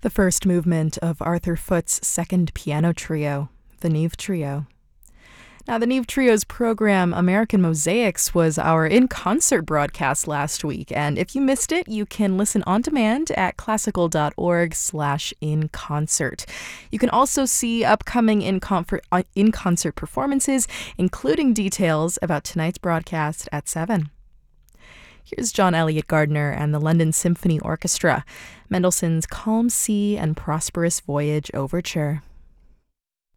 The first movement of Arthur Foote's second piano trio, the Neve Trio. Now, the Neve Trio's program, American Mosaics, was our in-concert broadcast last week, and if you missed it, you can listen on demand at classical.org/inconcert. You can also see upcoming in-concert performances, including details about tonight's broadcast at 7. Here's John Eliot Gardiner and the London Symphony Orchestra, Mendelssohn's Calm Sea and Prosperous Voyage Overture.